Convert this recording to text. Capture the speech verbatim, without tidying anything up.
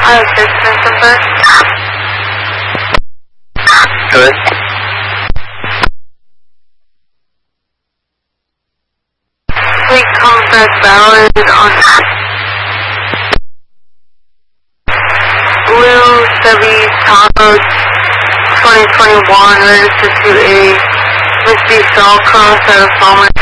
I have six number. Good. We contact valid on Blue Chevy Tahoe twenty twenty-one, registered to a Misty Cell Cross at a Palmer